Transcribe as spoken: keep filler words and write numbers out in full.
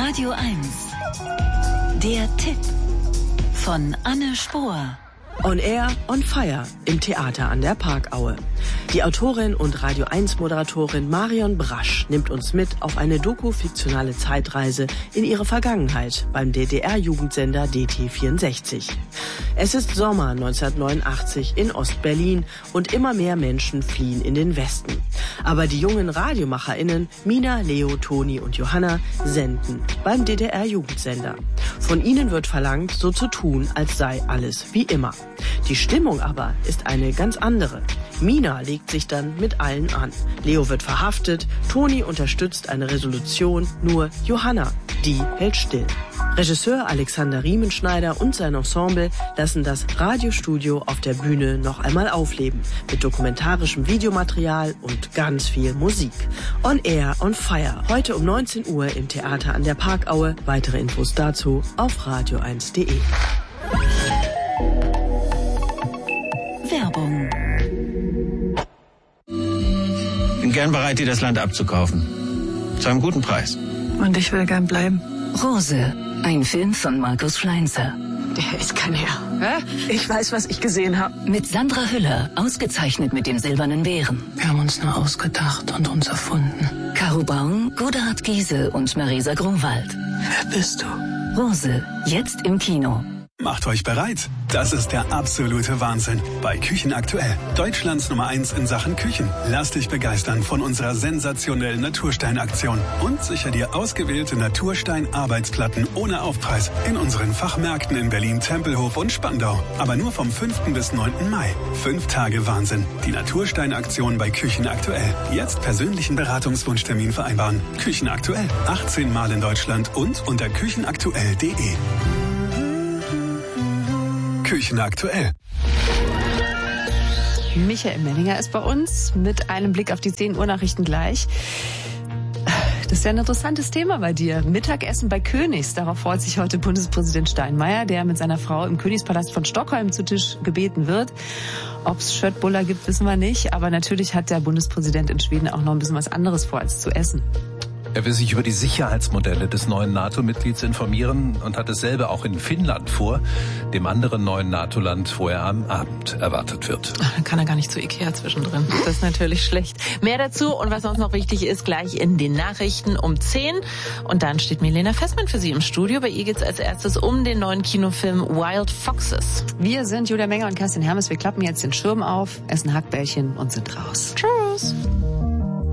Radio eins. Der Tipp von Anne Spohr. On Air, on Fire im Theater an der Parkaue. Die Autorin und Radio eins Moderatorin Marion Brasch nimmt uns mit auf eine doku-fiktionale Zeitreise in ihre Vergangenheit beim D D R-Jugendsender D T vierundsechzig. Es ist Sommer neunzehnhundertneunundachtzig in Ost-Berlin und immer mehr Menschen fliehen in den Westen. Aber die jungen RadiomacherInnen Mina, Leo, Toni und Johanna senden beim D D R-Jugendsender. Von ihnen wird verlangt, so zu tun, als sei alles wie immer. Die Stimmung aber ist eine ganz andere. Mina legt sich dann mit allen an. Leo wird verhaftet, Toni unterstützt eine Resolution, nur Johanna, die hält still. Regisseur Alexander Riemenschneider und sein Ensemble lassen das Radiostudio auf der Bühne noch einmal aufleben, mit dokumentarischem Videomaterial und ganz viel Musik. On Air, on Fire, heute um neunzehn Uhr im Theater an der Parkaue. Weitere Infos dazu auf radio eins punkt de. Werbung. Bin gern bereit, dir das Land abzukaufen. Zu einem guten Preis. Und ich will gern bleiben. Rose, ein Film von Markus Schleinzer. Der ist kein Herr. Hä? Ich weiß, was ich gesehen habe. Mit Sandra Hüller, ausgezeichnet mit dem Silbernen Bären. Wir haben uns nur ausgedacht und uns erfunden. Caro Baum, Godehard Giese und Marisa Grunwald. Wer bist du? Rose, jetzt im Kino. Macht euch bereit. Das ist der absolute Wahnsinn. Bei Küchen aktuell. Deutschlands Nummer eins in Sachen Küchen. Lass dich begeistern von unserer sensationellen Naturstein-Aktion. Und sicher dir ausgewählte Naturstein-Arbeitsplatten ohne Aufpreis in unseren Fachmärkten in Berlin, Tempelhof und Spandau. Aber nur vom fünften bis neunten Mai. Fünf Tage Wahnsinn. Die Naturstein-Aktion bei Küchen aktuell. Jetzt persönlichen Beratungswunschtermin vereinbaren. Küchen aktuell. achtzehn Mal in Deutschland und unter küchenaktuell punkt de. Küchen aktuell. Michael Menninger ist bei uns mit einem Blick auf die zehn Uhr Nachrichten gleich. Das ist ja ein interessantes Thema bei dir. Mittagessen bei Königs. Darauf freut sich heute Bundespräsident Steinmeier, der mit seiner Frau im Königspalast von Stockholm zu Tisch gebeten wird. Ob es Schöttbuller gibt, wissen wir nicht. Aber natürlich hat der Bundespräsident in Schweden auch noch ein bisschen was anderes vor, als zu essen. Er will sich über die Sicherheitsmodelle des neuen NATO-Mitglieds informieren und hat dasselbe auch in Finnland vor, dem anderen neuen NATO-Land, wo er am Abend erwartet wird. Dann kann er gar nicht zu Ikea zwischendrin. Das ist natürlich schlecht. Mehr dazu und was sonst noch wichtig ist, gleich in den Nachrichten um zehn. Und dann steht Milena Fessmann für Sie im Studio. Bei ihr geht's als erstes um den neuen Kinofilm Wild Foxes. Wir sind Julia Menger und Kerstin Hermes. Wir klappen jetzt den Schirm auf, essen Hackbällchen und sind raus. Tschüss.